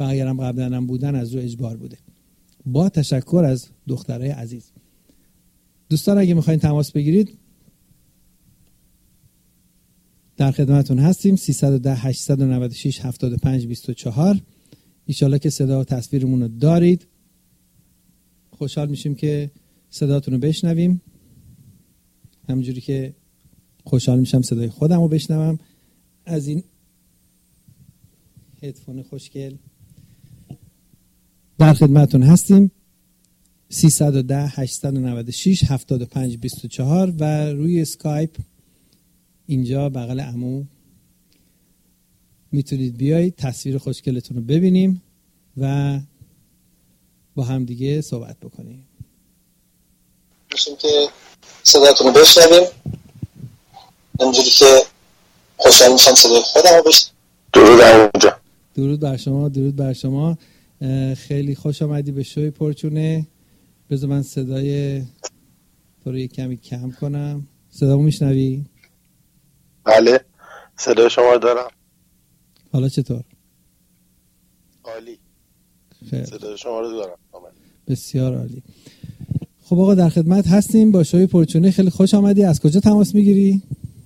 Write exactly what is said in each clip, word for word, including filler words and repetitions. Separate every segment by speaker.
Speaker 1: و اگرم قبلا هم بودن از رو اجبار بوده. با تشکر از دخترای عزیز. دوستان اگه میخواین تماس بگیرید در خدمتون هستیم. سیصد و ده هشتصد و نود و شش هفتاد و پنج بیست و چهار. ایشالله که صدا و تصویرمون رو دارید. خوشحال میشیم که صداتون رو بشنویم، همونجوری که خوشحال میشم صدای خودم رو بشنوم از این هدفون خوشگل. در خدمتون هستیم. سیصد و ده هشتصد و نود و شش هفتاد و پنج بیست و چهار و روی اسکایپ اینجا بغل عمو میتونید بیایید تصویر خوشگلتون رو ببینیم و با هم دیگه صحبت بکنیم.
Speaker 2: میشیم که صداتون رو بشنویم، همونجوری که خوشحال میشم صدای خودم رو بشنویم.
Speaker 3: درود اونجا.
Speaker 1: درود بر شما، درود بر شما. خیلی خوش آمدی به شوی پرچونه. بذار من صدای تو رو یک کمی کم کنم. صدامو میشنوی؟
Speaker 3: بله صدای شما رو دارم.
Speaker 1: حالا چطور؟
Speaker 3: عالی.
Speaker 1: خیلی.
Speaker 3: صدای شما رو دارم.
Speaker 1: بسیار عالی. خب آقا در خدمت هستیم با شوی پرچونه. خیلی خوش آمدی. از کجا تماس میگیری؟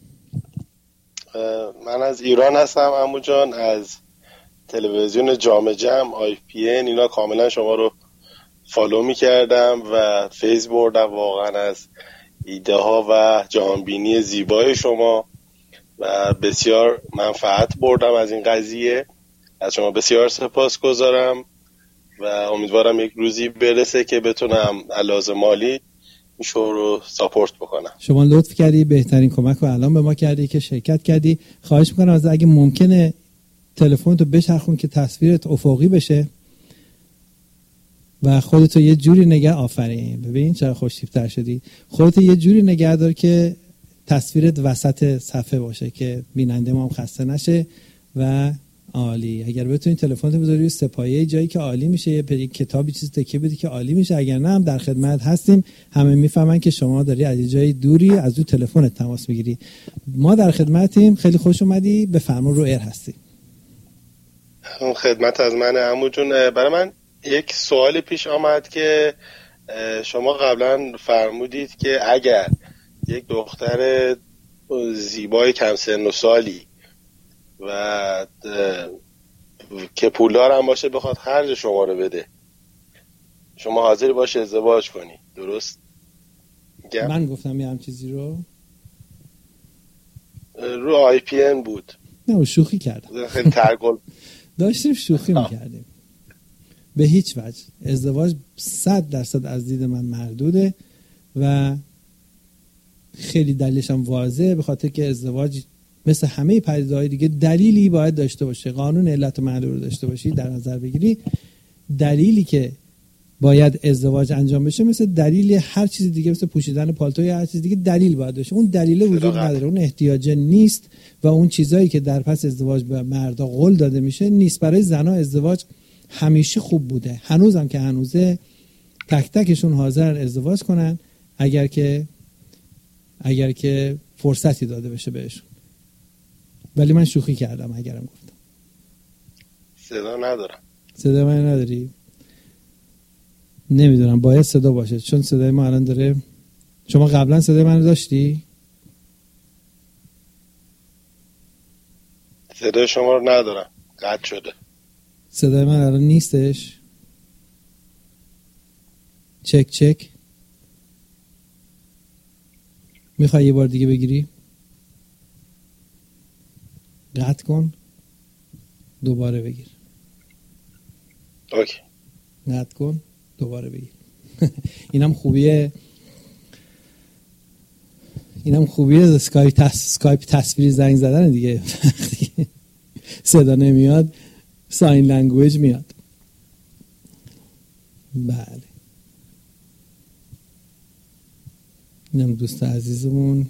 Speaker 3: من از ایران هستم عمو جان، از تلویزیون جام جم، آی پی ان، اینا کاملا شما رو فالو میکردم و فیض بردم واقعا از ایده ها و جهانبینی زیبای شما و بسیار منفعت بردم از این قضیه. از شما بسیار سپاس گذارم و امیدوارم یک روزی برسه که بتونم علاوه مالی این شو رو ساپورت بکنم.
Speaker 1: شما لطف کردی، بهترین کمک رو الان به ما کردی که شرکت کردی. خواهش میکنم از اگه ممکنه تلفن تو بچرخون که تصویرت افقی بشه و خودتو یه جوری نگه. آفرین، ببین چرا خوش‌تیپ‌تر شدی. خودتو یه جوری نگه دار که تصویرت وسط صفحه باشه که بیننده ما هم خسته نشه و عالی. اگر بتونی تلفنتو بذاری روی سپایه جایی که عالی میشه، یه پری کتابی چیز تکیه بدی که عالی میشه. اگر نه هم در خدمت هستیم. همه میفهمن که شما داری از جای دوری از رو تلفنت تماس میگیری. ما در خدمتیم. خیلی خوش اومدی. بفرما، رو ایر هستی.
Speaker 3: اون خدمت از من عمو جون. برای من یک سوال پیش آمد که شما قبلا فرمودید که اگر یک دختر زیبای کم سن و سالی و که پولدار هم باشه بخواد خرج شما رو بده، شما حاضری باشه ازدواج کنی، درست میگم؟
Speaker 1: من گفتم یه هم چیزی رو
Speaker 3: رو آی پی ان بود.
Speaker 1: نه شوخی کردم.
Speaker 3: خیلی ترگل
Speaker 1: داشتیم شوخی میکردیم. به هیچ وجه ازدواج صد درصد از دید من مردوده و خیلی دلیلش هم واضحه، به خاطر که ازدواج مثل همه پدیده‌های دیگه دلیلی باید داشته باشه. قانون علت و معلول رو داشته باشی، در نظر بگیری. دلیلی که باید ازدواج انجام بشه مثل دلیل هر چیز دیگه، مثل پوشیدن پالتو یا هر چیز دیگه دلیل باید داشته. اون دلیل وجود نداره، اون احتیاج نیست و اون چیزایی که در پس ازدواج به مردا قول داده میشه نیست. برای زنا ازدواج همیشه خوب بوده، هنوزم که هنوزه تک تکشون حاضرن ازدواج کنن اگر که اگر که فرصتی داده بشه بهشون. ولی من شوخی کردم اگرم گفتم.
Speaker 3: صدا ندارم.
Speaker 1: صدا من نداری؟ نمیدونم، باید صدا باشه چون صدای ما الان داره. شما قبلا صدای من داشتی؟
Speaker 3: صدای شما رو ندارم، قطع شده.
Speaker 1: صدای من الان نیستش. چک چک. میخوای یه بار دیگه بگیری؟ قطع کن، دوباره بگیر.
Speaker 3: اوکی.
Speaker 1: قطع کن، دوباره بگیر. اینم خوبیه اینم خوبیه اسکایپ تس... اسکایپ تصویری زنگ زدن دیگه. صدا نمیاد، ساین لنگویج میاد. بله، اینم دوست عزیزمون.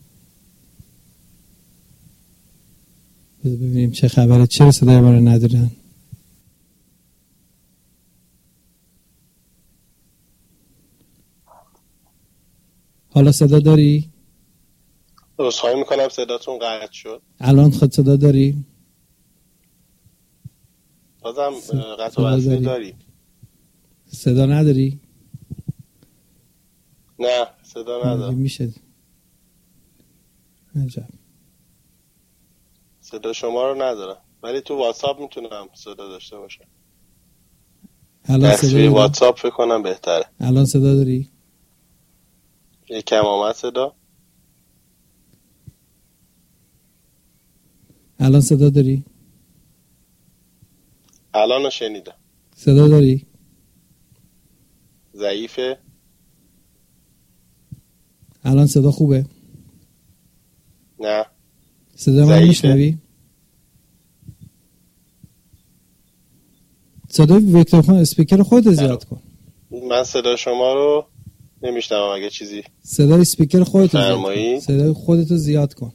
Speaker 1: ببینیم چه خبره. چرا صدای ما رو ندارن؟ حالا صدا داری؟
Speaker 3: عذرخواهی میکنم صداتون قطع شد.
Speaker 1: الان خود صدا داری؟
Speaker 3: بازم قطع و وصلی داری؟
Speaker 1: صدا نداری؟
Speaker 3: نه صدا ندارم.
Speaker 1: میشه عجب.
Speaker 3: صدا شما رو ندارم ولی تو واتساپ میتونم صدا داشته باشم.
Speaker 1: الان صدا داری؟
Speaker 3: واتساپ فکر کنم بهتره.
Speaker 1: الان صدا داری؟
Speaker 3: یکم آمد صدا.
Speaker 1: الان صدا داری؟
Speaker 3: الان رو شنیدم.
Speaker 1: صدا داری؟
Speaker 3: ضعیفه.
Speaker 1: الان صدا خوبه؟
Speaker 3: نه.
Speaker 1: صدا من میشنوی؟ صدای ویکتور خان اسپیکر خودت زیاد کن.
Speaker 3: من صدا شما رو نمیشنوم اگه چیزی.
Speaker 1: صدای اسپیکر خودت زیاد کن. صدای خودت رو زیاد کن.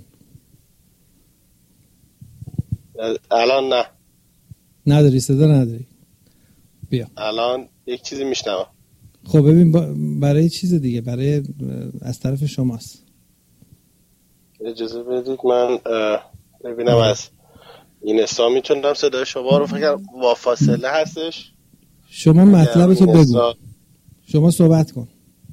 Speaker 3: الان نه.
Speaker 1: نداری صدا نداری. بیا.
Speaker 3: الان یک چیزی میشنوم.
Speaker 1: خب ببین برای چیز دیگه برای از طرف شماست.
Speaker 3: اجازه بدید من ببینم از این استا میتونم صدای شما رو فکر با فاصله هستش.
Speaker 1: شما مطلب تو بگو. استا... شما صحبت کن.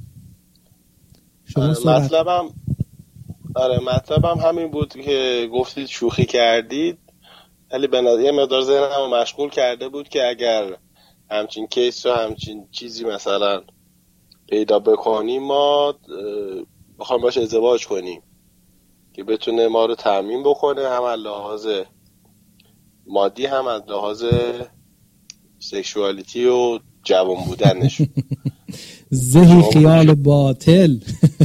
Speaker 3: شما صحبت مطلبم آره مطلبم همین بود که گفتید شوخی کردید ولی به نظر یه مقدار ذهنمو مشغول کرده بود که اگر همچین کیس و همچین چیزی مثلا پیدا بکنیم ما بخوام باش ازدواج کنیم که بتونه ما رو تامین بکنه هم از لحاظ مادی هم از لحاظ سکشوالیتی و جوان بودنش.
Speaker 1: زهی خیال باطل.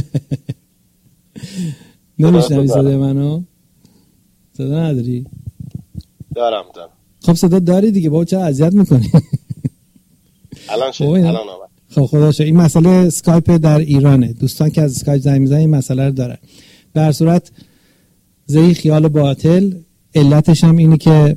Speaker 1: نمیشنوی صدای منو؟ صدا نداری؟
Speaker 3: دارم دارم.
Speaker 1: خب صدا داری دیگه بابا چرا اذیت میکنی؟
Speaker 3: الان شد الان آمد.
Speaker 1: خب خدا شد. این مسئله اسکایپ در ایرانه. دوستان که از اسکایپ زنگ میزنن این مسئله رو دارن. به هر صورت زهی خیال باطل علتش هم اینه که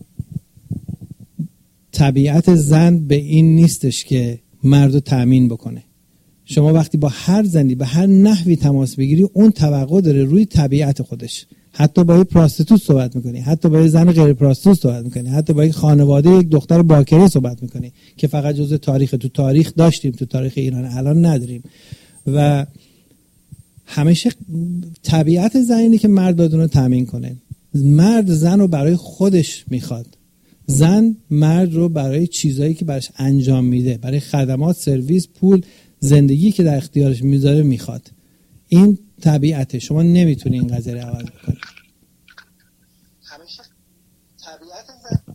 Speaker 1: طبیعت زن به این نیستش که مردو تأمین بکنه. شما وقتی با هر زنی به هر نحوی تماس بگیری اون توقع داره روی طبیعت خودش. حتی با یک پراستیتوت صحبت میکنی، حتی با یک زن غیر پراستیتوت صحبت میکنی، حتی با یک خانواده یک دختر باکره صحبت میکنی که فقط جزء تاریخ تو تاریخ داشتیم تو تاریخ ایران الان نداریم. و همیشه طبیعت زن اینه که مرد باید اونو تامین کنه. مرد زن رو برای خودش میخواد. زن مرد رو برای چیزایی که براش انجام میده، برای خدمات، سرویس، پول، زندگی که در اختیارش میذاره میخواد. این طبیعته. شما نمیتونی این قضیه رو عوض بکنی.
Speaker 2: همیشه طبیعت زن.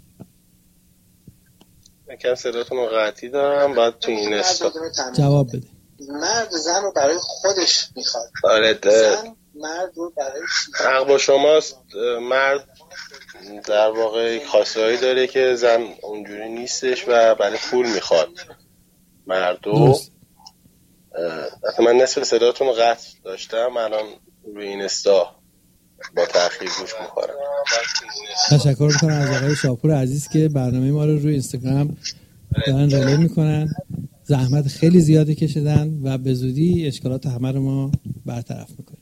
Speaker 3: یکم صداتون رو قطعی دارم بعد تو این استا
Speaker 1: جواب بده.
Speaker 2: مرد زن رو برای خودش میخواد.
Speaker 3: آره
Speaker 2: زن مرد رو برای
Speaker 3: حق با شماست. مرد در واقع خاصیه‌ای داره که زن اونجوری نیستش و برای پول میخواد. مردو من نصف صداتون رو قطع داشتم الان روی این استا با تأخیر گوش میکنم.
Speaker 1: تشکر میکنم از آقای شاپور عزیز که برنامه ما رو روی اینستاگرام دارن ریلی میکنن. زحمت خیلی زیادی کشیدن و به زودی اشکالات همه رو ما برطرف میکنیم.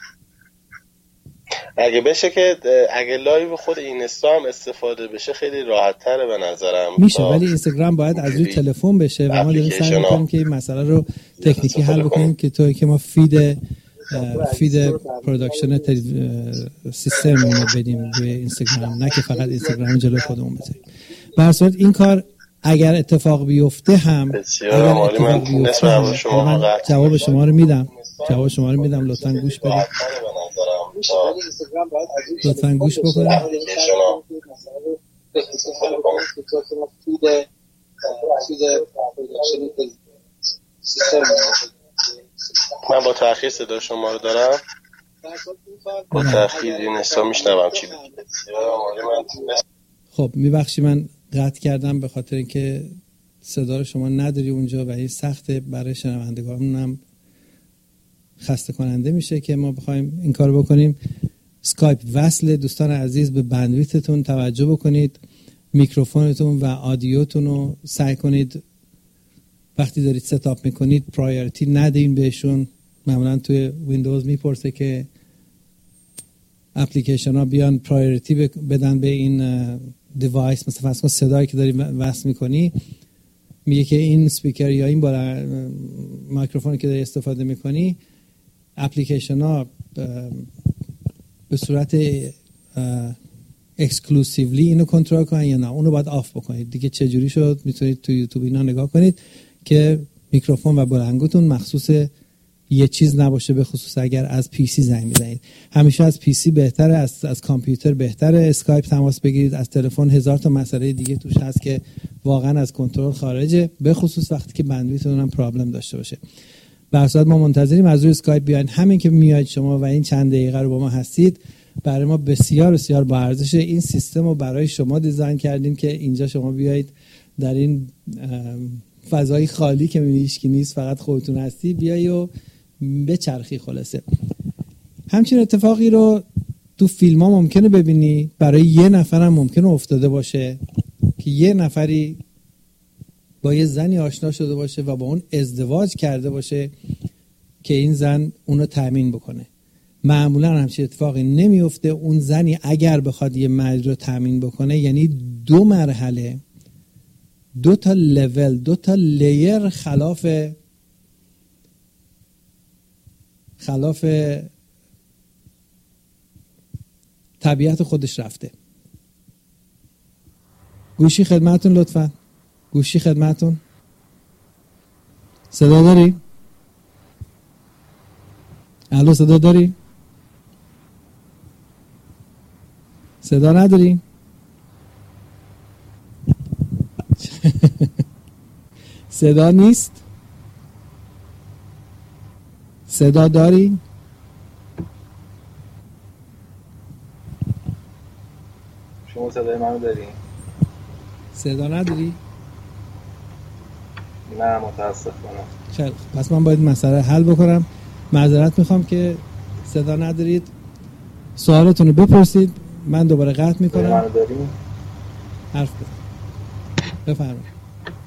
Speaker 3: اگه بشه که اگه لایو خود اینستا هم استفاده بشه خیلی راحت تره به نظرم
Speaker 1: میشه، ولی اینستاگرام باید از روی تلفن بشه و ما داریم سعی میکنیم که این مسئله رو تکنیکی حل بکنیم که توی که ما فید فید پروداکشن سیستم رو بدیم روی اینستاگرام، نه که فقط اینستاگرام جلوی خودمون بذاریم. به هر صورت این کار اگر اتفاق بیفته هم اگر اتفاق بیفته هم من جواب شما رو میدم جواب شما رو میدم لطفاً گوش بدید. لطفاً گوش بکنید.
Speaker 3: من با تأخیر صدا شما رو دارم. با تأخیر این حساب میشنوم چی بگید.
Speaker 1: خب میبخشی من قطع کردم به خاطر اینکه صدا رو شما نداری اونجا و این سخته برای شنوندگانمون هم خسته کننده میشه که ما بخوایم این کار بکنیم. اسکایپ وصل. دوستان عزیز به بندویتتون توجه بکنید، میکروفونتون و آدیوتون رو سعی کنید وقتی دارید ستاپ میکنید پرایورتی ندین بهشون. معمولا توی ویندوز میپرسه که اپلیکیشن ها بیان پرایورتی بدن به این دیوایس، مثلا فرض کن صدایی که داری وصل میکنی میگه که این اسپیکر یا این بالا میکروفونی که داری استفاده میکنی اپلیکیشن ها به صورت اکسکلوسیولی اینو کنترل کنن یا نه، اونو باید آف بکنید دیگه. چه جوری شد؟ میتونید تو یوتیوب اینا نگاه کنید که میکروفون و بلنگوتون مخصوص یه چیز نباشه، به خصوص اگر از پی سی زنگ میزنید. همیشه از پی سی بهتره، از از کامپیوتر بهتره. اسکایپ تماس بگیرید، از تلفن هزار تا مسئله دیگه توش هست که واقعا از کنترل خارجه، به خصوص وقتی که بندویتتون هم پرابلم داشته باشه. به هر صورت ما منتظریم از روی اسکایپ بیاین. همین که میاید شما و این چند دقیقه رو با ما هستید برای ما بسیار بسیار با ارزشه. این سیستم رو برای شما دیزاین کردیم که اینجا شما بیایید در این فضای خالی که میبینید هیچ کی نیست، فقط خودتون هستی، بیای و بچرخی. خلاصه همچین اتفاقی رو تو فیلم ها ممکنه ببینی، برای یه نفر هم ممکنه افتاده باشه که یه نفری با یه زنی آشنا شده باشه و با اون ازدواج کرده باشه که این زن اونو تامین بکنه. معمولا همچین اتفاقی نمیفته. اون زنی اگر بخواد یه مرد رو تامین بکنه یعنی دو مرحله، دو تا لول، دو تا لیر خلاف خلاف طبیعت خودش رفته. گوشی خدمتون لطفا، گوشی خدمتون. صدا داری؟ الو صدا داری؟ صدا نداری؟ صدا نیست؟ صدا داری؟
Speaker 2: شما صدای منو داری؟
Speaker 1: صدا نداری؟
Speaker 2: نه متاسفانه.
Speaker 1: چرا؟ پس من باید مسئله حل بکنم. معذرت میخوام که صدا ندارید. سوالتون رو بپرسید، من دوباره قطع میکنم.
Speaker 2: صدای منو داری؟
Speaker 1: حرف بزن. بفرمایید.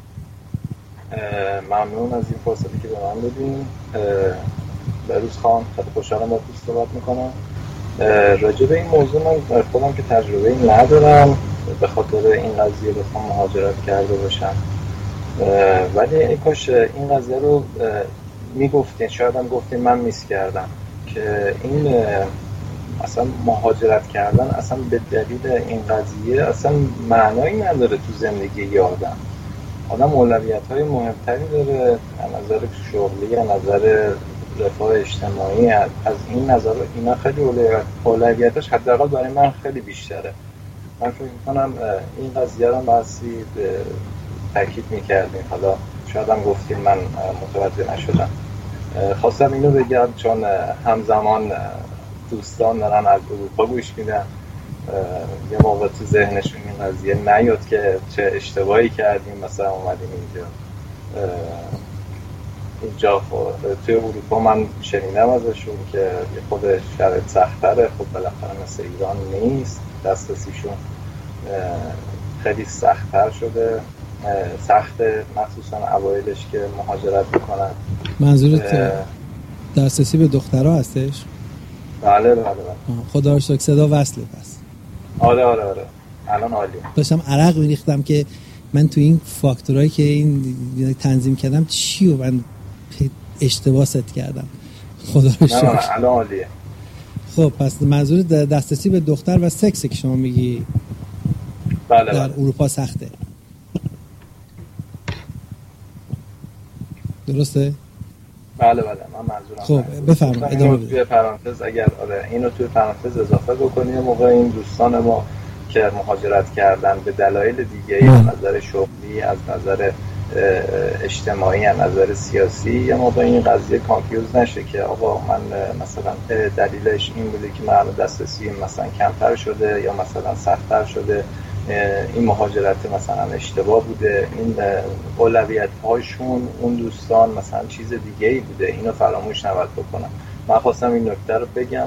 Speaker 2: ممنون از این فرصتی که به من دادین. بروز خان، خیلی خوشحالم با تو صحبت میکنم. راجع به این موضوع من خودم که تجربه این ندارم، به خاطر این قضیه بخوام مهاجرت کرده باشم، ولی ای کاش این قضیه رو میگفتین، شاید هم گفتین من میس کردم که این اصلا مهاجرت کردن اصلا به دلیل این قضیه اصلا معنایی نداره تو زندگی یه آدم. آدم اولویت‌های مهمتری داره از نظر شغلی، از نظر رفاه اجتماعی، از این نظر اینا خیلی اولویتش حداقل برای من خیلی بیشتره. من فکر می‌کنم این قضیه رو باسی تاکید می‌کردیم، حالا شاید هم گفتیم من متوجه نشدم. خواستم اینو بگم چون همزمان دوستان دارن از اروپا گوش میدن، یه موقع تو ذهنشون این قضیه نیاد که چه اشتباهی کردیم مثلا اومدیم اینجا. اینجا توی اروپا من شنیدم ازشون که یه خود شرایط سخت‌تره، خب بالاخره مثل ایران نیست، دسترسیشون خیلی سخت‌تر شده، سخته مخصوصا اوایلش که مهاجرت میکنن.
Speaker 1: منظورت دسترسی به دخترها هستش؟
Speaker 2: بله بله بله.
Speaker 1: خدا رو شکر صدا وصله پس.
Speaker 2: آره آره آره الان عالیه.
Speaker 1: داشتم عرق میریختم که من تو این فاکتورایی که این تنظیم کردم چی و من اشتباه ست کردم. خدا رو شکر.
Speaker 2: نه الان عالیه.
Speaker 1: خب پس منظور دسترسی به دختر و سکس که شما میگی
Speaker 2: بله
Speaker 1: در
Speaker 2: بله.
Speaker 1: اروپا سخته. درسته؟
Speaker 2: بله بله من منظورم.
Speaker 1: خب بفرمایید ادامه بدید.
Speaker 2: توی پرانتز اگر آره اینو توی پرانتز اضافه بکنیم، موقع این دوستان ما که مهاجرت کردن به دلایل دیگه، از نظر شغلی، از نظر اجتماعی، از نظر سیاسی، یا موقع این قضیه کانفیوز نشه که آقا من مثلا دلیلش این بوده که من دسترسی مثلا کمتر شده یا مثلا سخت‌تر شده، این مهاجرت مثلا اشتباه بوده، این اولویت هاشون اون دوستان مثلا چیز دیگه ای بوده، اینو فراموش نباید بکنم. من خواستم این نکته رو بگم.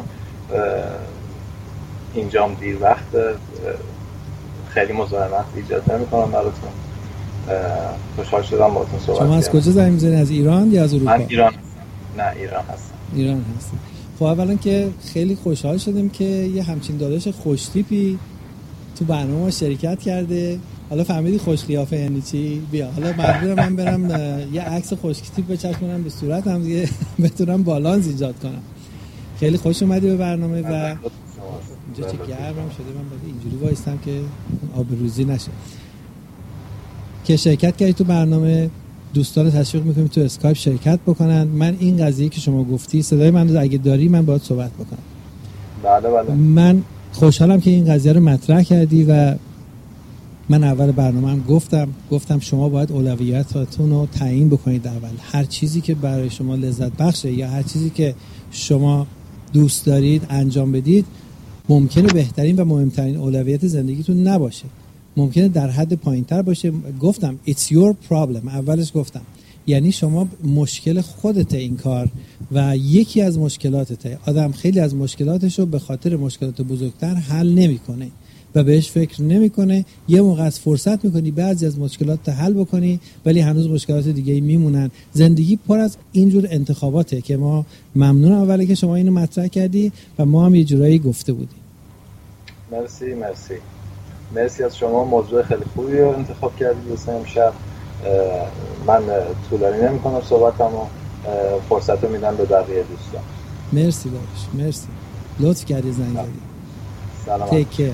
Speaker 2: اینجام دیر وقت خیلی مزاحمت ایجاد نمی‌کنم براتون. خوشحال شدم باهاتون صحبت کردم.
Speaker 1: شما از کجا زنگ می‌زنید؟ از ایران یا از اروپا؟
Speaker 2: من ایران هستم. نه ایران هستم.
Speaker 1: ایران هستم. خب اولا که خیلی خوشحال شدیم که یه همچین داداش خوشتیپی تو برنامه شرکت کرده. حالا فهمیدی خوش قیافه یعنی چی؟ بیا حالا مجبورم من برم یه عکس خوشتیپ بچسبونم به صورتم دیگه بتونم بالانس ایجاد کنم. خیلی خوش اومدی به برنامه و اینجا چه گرمم شده، من باید اینجوری وایستم که آبروزی نشه. که شرکت کردی تو برنامه، دوستان تشویق میکنیم تو اسکایپ شرکت بکنن. من این قضیه که شما گفتی صدای من رو اگه داری من باید صحبت بکنم.
Speaker 2: بله بله.
Speaker 1: من خوشحالم که این قضیه رو مطرح کردی و من اول برنامه هم گفتم گفتم شما باید اولویتاتون رو تعیین بکنید اول. هر چیزی که برای شما لذت بخشه یا هر چیزی که شما دوست دارید انجام بدید ممکنه بهترین و مهمترین اولویت زندگیتون نباشه، ممکنه در حد پایین‌تر باشه. گفتم it's your problem، اولش گفتم یعنی شما مشکل خودته این کار و یکی از مشکلاتته. آدم خیلی از مشکلاتش رو به خاطر مشکلات بزرگتر حل نمی‌کنه و بهش فکر نمی‌کنه. یه موقع از فرصت می‌کنی بعضی از مشکلات حل بکنی ولی هنوز مشکلات دیگه‌ای میمونن. زندگی پر از اینجور انتخاباته که ما ممنونم اولی که شما اینو مطرح کردی و ما هم یه جورایی گفته بودیم.
Speaker 2: مرسی مرسی مرسی از شما. موضوع خیلی خوبی رو انتخاب کردید واسه امشب. من طولانی نمی‌کنم صحبتمو، فرصت رو میدم به بقیه دوستان.
Speaker 1: مرسی داداش، مرسی، لطف کردی زنگ زدی.
Speaker 2: سلام.
Speaker 1: تیک کیر.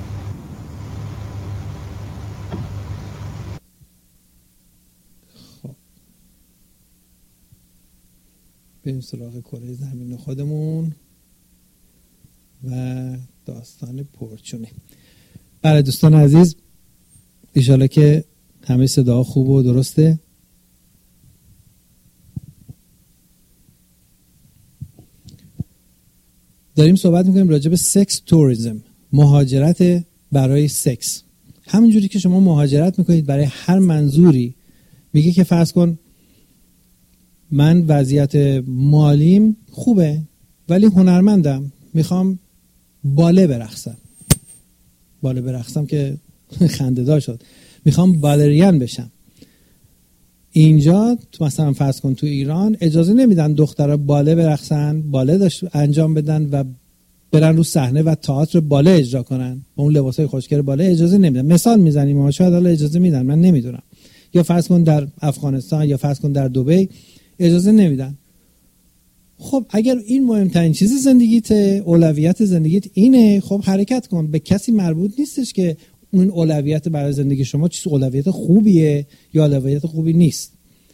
Speaker 1: خب بریم سراغ کره زمین خودمون و داستان پرچونه. بله دوستان عزیز، انشالله که همه صدا خوب و درسته. داریم صحبت میکنیم راجع به سکس توریسم، مهاجرت برای سکس. همونجوری که شما مهاجرت میکنید برای هر منظوری. میگه که فرض کن من وضعیت مالیم خوبه ولی هنرمندم، میخوام باله برقصم. باله برقصم که خنده‌دار شد. میخوام بالرین بشم. اینجا تو مثلا فرض کن تو ایران اجازه نمیدن دخترها باله برقصن، باله داشت انجام بدن و برن رو صحنه و تئاتر باله اجرا کنن با اون لباسای خوشگل باله. اجازه نمیدن. مثال میزنیم ما، شاید حالا اجازه میدن، من نمیدونم. یا فرض کن در افغانستان یا فرض کن در دبی اجازه نمیدن. خب اگر این مهمترین چیز زندگیت، اولویت زندگیت اینه، خب حرکت کن. به کسی مربوط نیستش که اون اولویت برای زندگی شما چیز اولویت خوبیه یا اولویت خوبی نیست.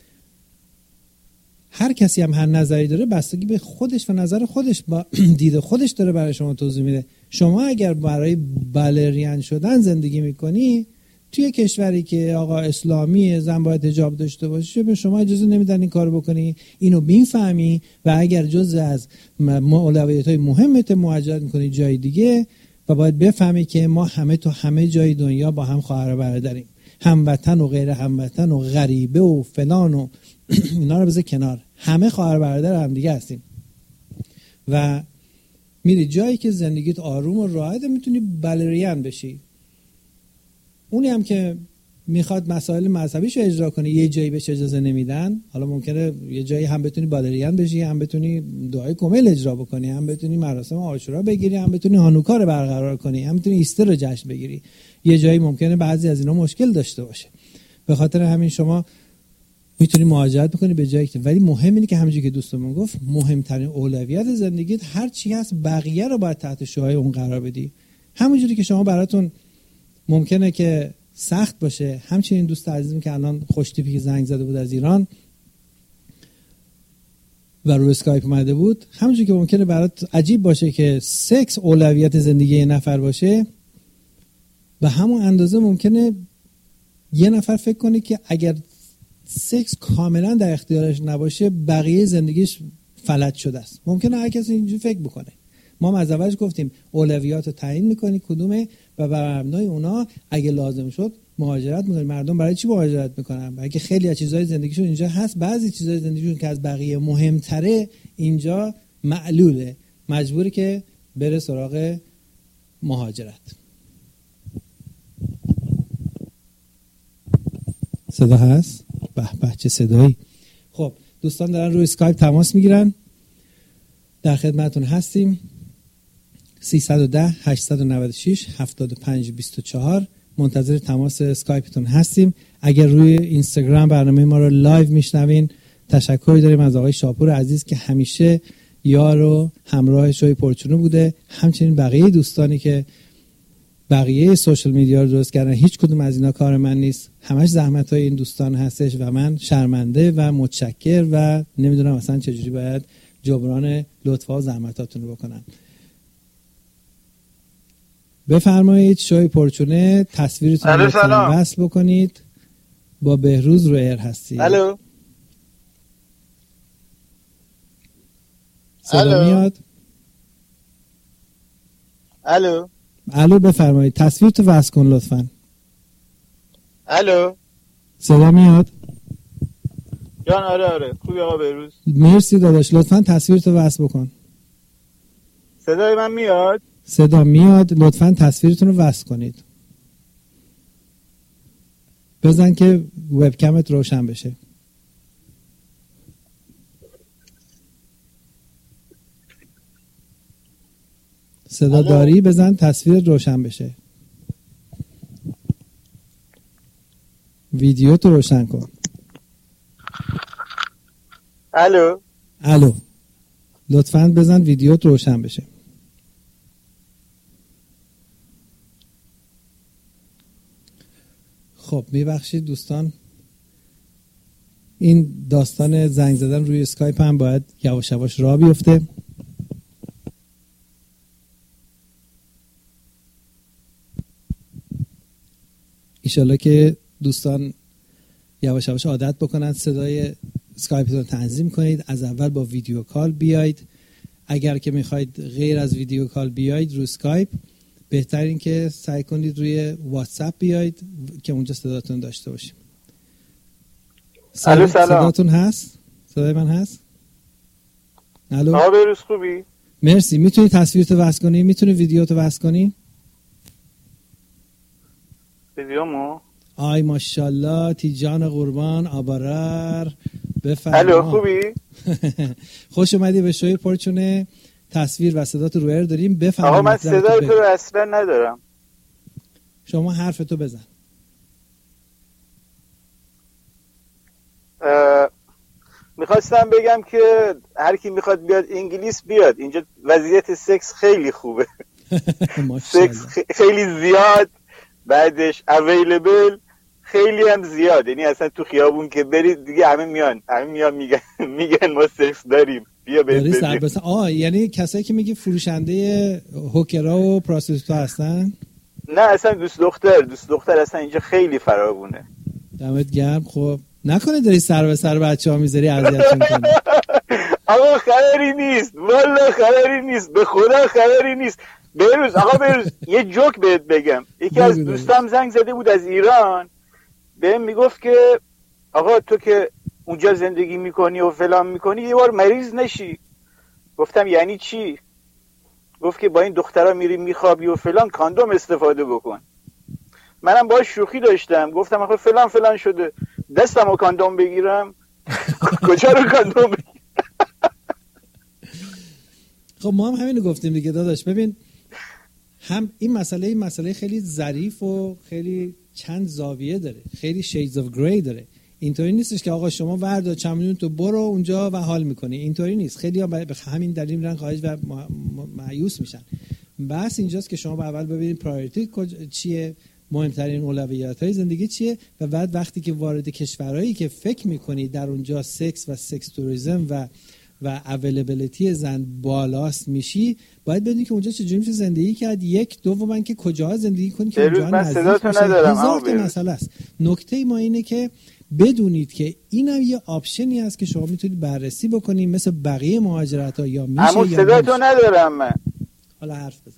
Speaker 1: هر کسی هم هر نظری داره بستگی به خودش و نظر خودش با دید خودش داره برای شما توضیح میده. شما اگر برای بالرین شدن زندگی میکنی توی کشوری که آقا اسلامی زن باید حجاب داشته باشه، به شما اجازه نمیدن این کارو بکنی. اینو میفهمی و اگر جزء از اولویت‌های مهمت مهاجرت میکنی جای دیگه و باید بفهمی که ما همه تو همه جای دنیا با هم خواهر و برادریم، هموطن و غیر هموطن و غریبه و فلان و اینا رو بذار کنار، همه خواهر و برادر هم دیگه هستیم. و میری جایی که زندگیت آروم و راحته، میتونی بالرین بشی. اونی هم که میخواد مسائل مذهبیشو اجرا کنه یه جایی بهش اجازه نمیدن. حالا ممکنه یه جایی هم بتونی بالرین بشی، هم بتونی دعای کمیل اجرا بکنی، هم بتونی مراسم عاشورا بگیری، هم بتونی هانوکا رو برقرار کنی، هم بتونی ایستر رو جشن بگیری. یه جایی ممکنه بعضی از اینا مشکل داشته باشه. به خاطر همین شما میتونی مهاجرت بکنی به جایی که، ولی مهم اینه که همونجوری که دوستمون گفت مهمترین اولویت زندگیت هر چی هست بقیه رو باید تحت شعاع اون قرار بدی. همونجوری که شما براتون ممکنه که سخت باشه، همچنین دوست عزیزم که الان خوش تیپی که زنگ زده بود از ایران و رو اسکایپ اومده بود، همونجوری که ممکنه برات عجیب باشه که سکس اولویت زندگی یه نفر باشه، و همون اندازه ممکنه یه نفر فکر کنه که اگر سکس کاملا در اختیارش نباشه بقیه زندگیش فلج شده است. ممکنه هر کسی اینجوری فکر بکنه. ما از اولش گفتیم اولویات رو تعیین میکنی کدومه و بر مبنای اونا اگه لازم شد مهاجرت میکنی. مردم برای چی مهاجرت میکنن؟ برای که خیلی از چیزهای زندگیشون اینجا هست، بعضی چیزهای زندگیشون که از بقیه مهمتره اینجا معلوله، مجبوری که بره سراغ مهاجرت. صدا هست؟ به به چه صدایی. خب دوستان دارن روی اسکایپ تماس میگیرن، در خدمتتون هستیم. سیصد و ده هشتصد و نود و شش هفتاد و پنج بیست و چهار. منتظر تماس اسکایپتون هستیم. اگر روی اینستاگرام برنامه ما رو لایو میشنوین، تشکر داریم از آقای شاپور عزیز که همیشه یار و همراه شوی پرچونو بوده. همچنین بقیه دوستانی که بقیه سوشال میدیا رو درست کردن، هیچ کدوم از اینا کار من نیست، همش زحمت های این دوستان هستش و من شرمنده و متشکر و نمیدونم اصلا چجوری باید جبران لطفا و زحمتاتون رو بکنم. بفرمایید شوی پرچونه تصویرتون رو وصل بکنید. با بهروز رو ایر هستی.
Speaker 4: الو
Speaker 1: صدا میاد؟
Speaker 4: الو
Speaker 1: الو بفرمایید تصویرتو وصل کن لطفاً.
Speaker 4: الو
Speaker 1: صدا میاد؟
Speaker 4: جان آره آره خوبی آقا بهروز؟
Speaker 1: مرسی داداش، لطفاً تصویرتو وصل بکن.
Speaker 4: صدای من میاد؟
Speaker 1: صدا میاد، لطفاً تصویرتون رو وصل کنید. بزن که وبکمت روشن بشه. صدا
Speaker 4: الو.
Speaker 1: داری؟ بزن تصویر روشن بشه. ویدیو تو روشن کن.
Speaker 4: الو
Speaker 1: الو لطفاً بزن ویدیو تو روشن بشه. خب میبخشید دوستان، این داستان زنگ زدن روی اسکایپ هم باید یواش یواش راه بیفته. ایشالله که دوستان یواش یواش عادت بکنن صدای اسکایپ رو تنظیم کنید. از اول با ویدیو کال بیاید. اگر که میخواید غیر از ویدیو کال بیاید روی اسکایپ، بهترین که سعی کنید روی واتساپ بیاید که اونجا صداتون داشته باشیم.
Speaker 4: الو سلام.
Speaker 1: صداتون هست؟ صدای من هست؟ الو.
Speaker 4: آقا بهروز خوبی؟
Speaker 1: مرسی. میتونی تصویرتو وصل کنی؟ میتونی ویدیوتو وصل کنی؟
Speaker 4: ویدیومو؟
Speaker 1: آی ماشاءالله تیجان قربان آبارر بفرما.
Speaker 4: الو خوبی؟
Speaker 1: خوش اومدی به شوی پرچونه. تصویر و صداتو رو ایر داریم. بفرما.
Speaker 4: آقا من صدای تو رو اصلا ندارم.
Speaker 1: شما حرفتو بزن.
Speaker 4: میخواستم بگم که هر کی میخواد بیاد انگلیس بیاد، اینجا وضعیت سکس خیلی خوبه. سکس خیلی زیاد، بعدش اویلیبل خیلی هم زیاد، یعنی اصلا تو خیابون که برید دیگه همه میان همه میان میگن میگن ما سکس داریم بیا بریم.
Speaker 1: آه یعنی کسایی که میگی فروشنده هوکرا و پراستیتوتا هستن؟
Speaker 4: نه اصلا دوست دختر دوست دختر اصلا اینجا خیلی فراوونه.
Speaker 1: دمت گرم. خب نکنه داری سر به سر بچه‌ها میذاری اذیتشون کنی.
Speaker 4: آقا خبری نیست، والله خبری نیست، به خدا خبری نیست. بهروز آقا بهروز یه جوک بهت بگم. یکی از دوستام زنگ زده بود از ایران، بهم میگفت که آقا تو که اونجا زندگی میکنی و فلان میکنی یه بار مریض نشی. گفتم یعنی چی؟ گفت که با این دخترها میری میخوابی و فلان، کاندوم استفاده بکن. منم باهاش شوخی داشتم، گفتم آخه فلان فلان شده دستمو کاندوم بگیرم. کجا رو کاندوم بگیرم؟
Speaker 1: خب ما هم همینو گفتیم دیگه داداش. ببین هم این مسئله این مسئله خیلی ظریف و خیلی چند زاویه داره، خیلی shades of grey داره. اینطوری نیستش که آقا شما وردا چند میلیون تو برو اونجا و حال میکنی. اینطوری نیست. خیلی ها به همین دلیل میرن خارج و مایوس میشن. بس اینجاست که شما اول ببینید پرایوریتی چیه، مهمترین اولویت‌های زندگی چیه، و بعد وقتی که وارد کشورهایی که فکر میکنی در اونجا سکس و سکس توریسم و و اویلیبیلیتی زن بالاست میشی، باید بدونی که اونجا چجوری میشه زندگی کرد. یک دوم که کجا زندگی کنی که اونجا نزدیک باشه. هزار تا مسئله است. نکته ما اینه که بدونید که اینم یه آپشنی هست که شما میتونید بررسی بکنید مثل بقیه مهاجرت‌ها. یا میشه
Speaker 4: اما
Speaker 1: یا
Speaker 4: صدا تو ندارم من.
Speaker 1: حالا حرف بزن.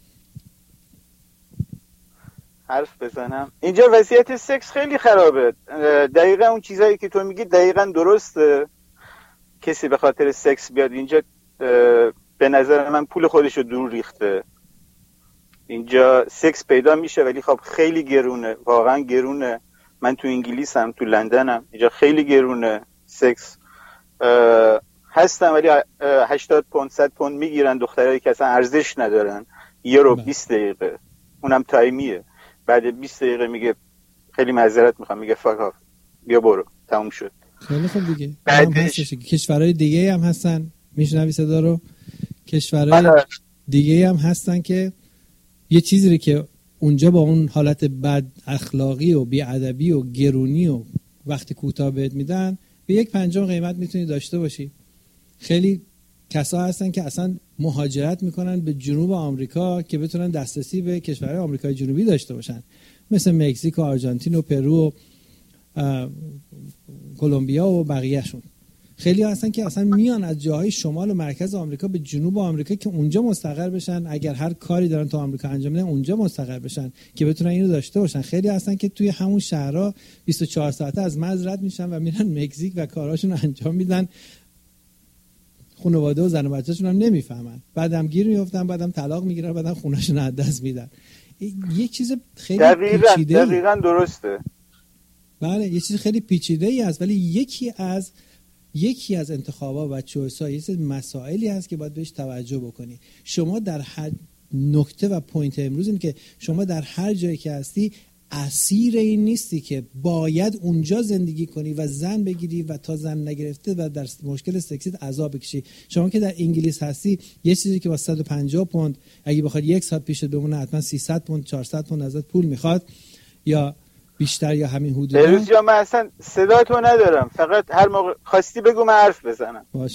Speaker 4: حرف بزنم. اینجا وضعیت سکس خیلی خرابه. دقیقا اون چیزایی که تو میگی دقیقا درسته. کسی به خاطر سکس بیاد اینجا به نظر من پول خودشو دور ریخته. اینجا سکس پیدا میشه ولی خب خیلی گرونه، واقعا گرونه. من تو انگلیسم، تو لندنم، اینجا خیلی گرونه سکس. هستم ولی هشتاد پوند صد پوند میگیرن دخترایی که اصلا ارزش ندارن. یه رو بیست دقیقه، اونم تایمیه، بعد بیست دقیقه میگه خیلی معذرت میخوام، میگه فاک آف، بیا برو، تموم شد.
Speaker 1: خیلی خوب دیگه.
Speaker 4: بعدش
Speaker 1: کشورهای دیگه هم هستن، میشنوی صدا رو، کشورهای دیگه هم هستن که یه چیزی که اونجا با اون حالت بد اخلاقی و بی‌ادبی و گرونی و وقتی کوتاه بهت میدن، به یک پنجم قیمت میتونی داشته باشی. خیلی کسا هستن که اصلا مهاجرت میکنن به جنوب آمریکا که بتونن دسترسی به کشورهای آمریکای جنوبی داشته باشن، مثل مکزیک و آرژانتین و پرو و کلمبیا و بقیهشون. خیلی هستن که اصلا میان از جاهای شمال و مرکز آمریکا به جنوب آمریکا که اونجا مستقر بشن، اگر هر کاری دارن تو آمریکا انجام میدن اونجا مستقر بشن که بتونن اینو داشته باشن. خیلی هستن که توی همون شهرها بیست و چهار ساعته از مرز رد میشن و میرن مکزیک و کاراشون انجام میدن، خانواده و زن و بچه‌شون هم نمیفهمن، بعدم گیر میافتن، بعدم طلاق میگیرن، بعدم خونه‌شون از دست میدن. یه چیز خیلی پیچیده،
Speaker 4: دقیقاً درسته.
Speaker 1: بله، یه چیز خیلی پیچیده‌ای است، ولی یکی از یکی از انتخابات و چویس‌ها یه سری مسائلی هست که باید بهش توجه بکنی. شما در هر نکته و پوینت امروز اینه که شما در هر جایی که هستی اسیر این نیستی که باید اونجا زندگی کنی و زن بگیری و تا زن نگرفته و در مشکل سکسیت عذاب بکشی. شما که در انگلیس هستی یه چیزی که با صد و پنجاه پوند اگه بخواد یک ساعت پیشت بمونه حتما سیصد پوند چهارصد پوند ازت پول میخواد یا بیشتر یا همین حدود.
Speaker 4: بروز جا من اصلا صدا تو ندارم، فقط هر موقع خواستی بگو من حرف بزنم.
Speaker 1: باشه.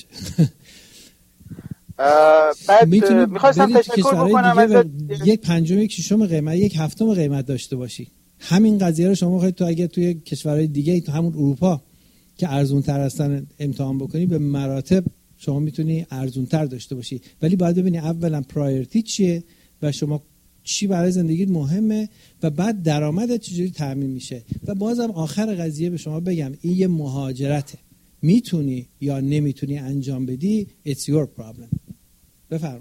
Speaker 4: بعد میخواستم تشکر بکنم ازت.
Speaker 1: یک پنجم، یک ششم قیمت، یک هفتم قیمت داشته باشی. همین قضیه رو شما خواهید تو اگه توی کشورهای دیگه تو همون اروپا که ارزون تر هستن امتحان بکنی، به مراتب شما میتونی ارزون تر داشته باشی، ولی باید ببینی اولا پرایورتی چیه و شما چی برای زندگیت مهمه و بعد درآمدت چجوری تامین میشه. و بازم آخر قضیه به شما بگم این یه مهاجرته، میتونی یا نمیتونی انجام بدی it's your problem. بفرما.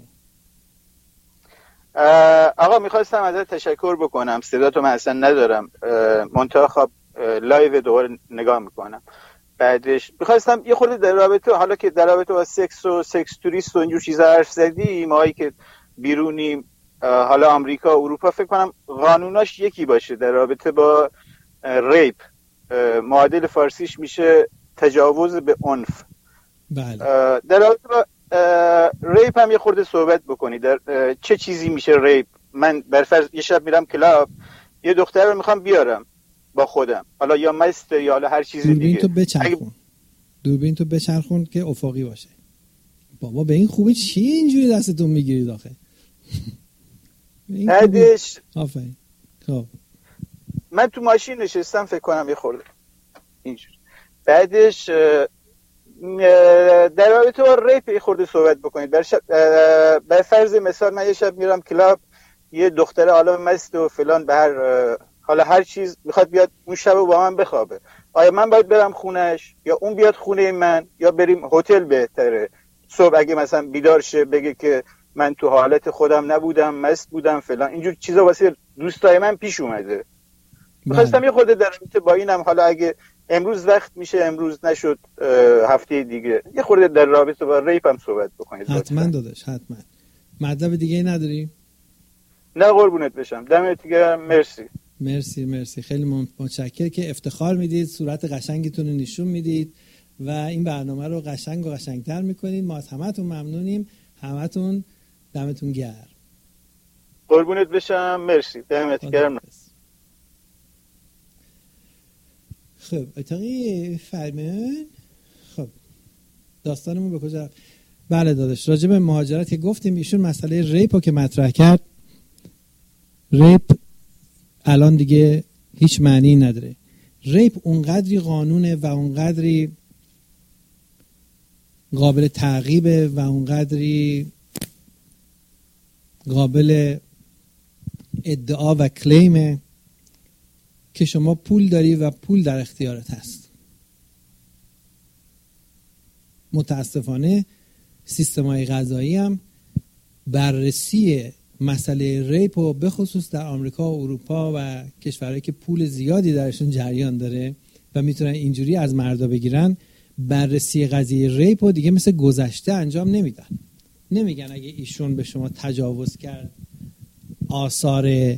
Speaker 4: آقا میخواستم ازت تشکر بکنم، صدا تو من اصلا ندارم، منتها خب لایو دوباره نگاه میکنم. بعدش میخواستم یه خورده در رابطه، حالا که در رابطه با سکس و سکس توریست و اینجور چیزا حرف زدی، ماهایی که بیرونیم، حالا آمریکا و اروپا، فکر کنم قانوناش یکی باشه در رابطه با ریپ، معادل فارسیش میشه تجاوز به عنف.
Speaker 1: بله.
Speaker 4: در رابطه با ریپ هم یه خورده صحبت بکنی، در چه چیزی میشه ریپ؟ من برفرض یه شب میرم کلاب، یه دختر رو میخوام بیارم با خودم، حالا یا مست یا حالا هر چیزی دیگه،
Speaker 1: دوربین تو بچرخون اگه... دوربین تو بچرخون که افقی باشه. بابا به این خوبی چی اینجوری دستتون میگیرید آخه؟
Speaker 4: بعدش
Speaker 1: آفرین. خب
Speaker 4: من تو ماشین نشستم فکر کنم یه خورده اینجوری. بعدش در رابطه با ریپ یه خورده صحبت بکنید. بر فرض مثال من یه شب میرم کلاب، یه دختره حالا مست و فلان، به هر حالا هر چیز میخواد بیاد اون شب با من بخوابه. آیا من باید برم خونش یا اون بیاد خونه من یا بریم هتل بهتره؟ صبح اگه مثلا بیدار شه بگه که من تو حالت خودم نبودم، مست بودم فلان، اینجور چیزا واسه دوستای من پیش اومده. می‌خواستم یه خورده در رابطه با اینم، حالا اگه امروز وقت میشه، امروز نشد هفته دیگه، یه خورده در رابطه با ریپ هم صحبت بکنید.
Speaker 1: حتما داداش، حتما. مطلب دیگه ای نداری؟
Speaker 4: نه قربونت بشم، دمت گرم، مرسی.
Speaker 1: مرسی مرسی، خیلی متشکرم که افتخار میدید، صورت قشنگتون رو نشون میدید و این برنامه رو قشنگ و قشنگتر میکنید. ما از همتون ممنونیم، همتون دمتون گرم.
Speaker 4: قربونت بشم، مرسی، دمت گرم.
Speaker 1: خب اتاقی فرمان، خب داستانمون به کجا؟ بله داداش، راجع به مهاجرت که گفتیم، ایشون مسئله ریپ رو که مطرح کرد، ریپ الان دیگه هیچ معنی نداره. ریپ اونقدری قانونه و اونقدری قابل تعقیبه و اونقدری قابل ادعا و کلیمه که شما پول داری و پول در اختیارت هست. متاسفانه سیستم‌های قضایی هم بررسی مسئله ریپ و به خصوص در آمریکا و اروپا و کشورهایی که پول زیادی درشون جریان داره و میتونن اینجوری از مردا بگیرن، بررسی قضیه ریپ رو دیگه مثل گذشته انجام نمیدن. نمیگن اگه ایشون به شما تجاوز کرد آثار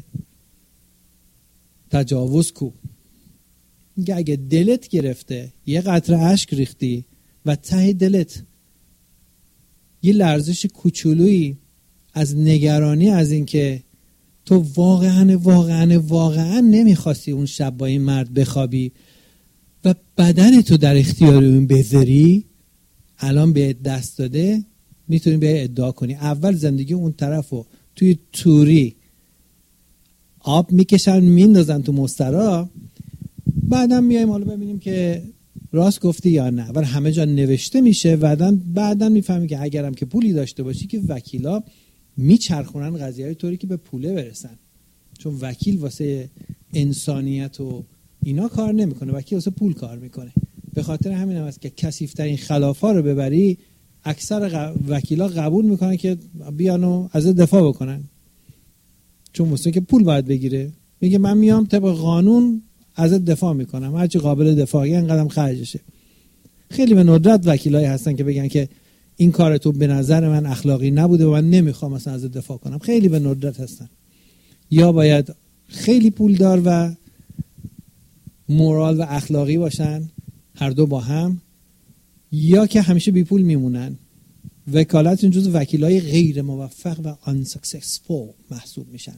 Speaker 1: تجاوز کو؟ میگه اگه دلت گرفته، یه قطره اشک ریختی و ته دلت یه لرزش کوچولویی از نگرانی از این که تو واقعا واقعا واقعا نمیخواستی اون شب با این مرد بخوابی و بدن تو در اختیار اون بذاری، الان به دست داده، میتونی به ادعا کنی اول زندگی اون طرفو توی توری آب میکشن میندازن تو مسترا، بعدم میایم حالا ببینیم که راست گفتی یا نه. ولی همه جا نوشته میشه، بعدن بعدن میفهمی که اگرم که پولی داشته باشی که وکیلا میچرخونن قضیه های طوری که به پوله برسن، چون وکیل واسه انسانیت و اینا کار نمیکنه، وکیل واسه پول کار میکنه. به خاطر همین هم است که کثیف‌ترین خلافا رو ببری اکثر ق... وکیلا قبول میکنن که بیان و از دفاع بکنن، چون واسه که پول باید بگیره. میگه من میام طبق قانون ازت دفاع میکنم، هرچی قابل دفاعی اینقدرم خرجشه. خیلی به ندرت وکیلایی هستن که بگن که این کار تو به نظر من اخلاقی نبوده و من نمیخوام مثلا ازت دفاع کنم. خیلی به ندرت هستن. یا باید خیلی پولدار و مورال و اخلاقی باشن، هر دو با هم، یا که همیشه بی پول میمونن. وکالت جزو وکیلای غیر موفق و unsuccessful محسوب میشن.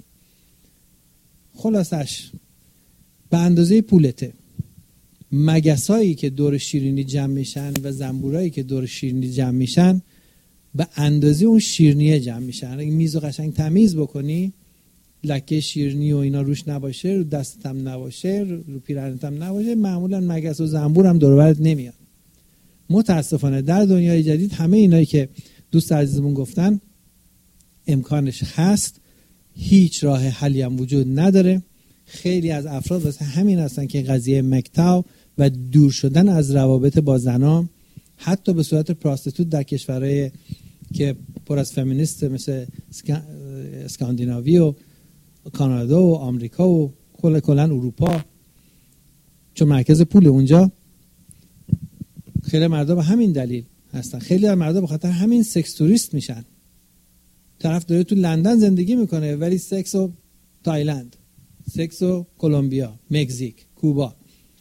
Speaker 1: خلاصش به اندازه پولته. مگسایی که دور شیرینی جمع میشن و زنبورایی که دور شیرینی جمع میشن به اندازه اون شیرینیه جمع میشن. اگه میزو قشنگ تمیز بکنی، لکه شیرینی و اینا روش نباشه، رو دستت هم نباشه، رو پیرهنت هم نباشه، معمولا مگس و زنبور هم دور و برت نمیاد. متاسفانه در دنیای جدید همه اینایی که دوست عزیزمون گفتن امکانش هست، هیچ راه حلی هم وجود نداره. خیلی از افراد واسه همین هستن که قضیه مکتاو و دور شدن از روابط با زنان، حتی به صورت پراستیتوت در کشورهای که پر از فمینیست مثل اسکاندیناوی و کانادا و آمریکا و کل کلن اروپا، چون مرکز پول اونجا، خیلی مردا به همین دلیل هستن. خیلی از مردا به خاطر همین سکس توریست میشن. طرف داره تو لندن زندگی میکنه ولی سکس و تایلند، سکس و کلمبیا، مکزیک، کوبا.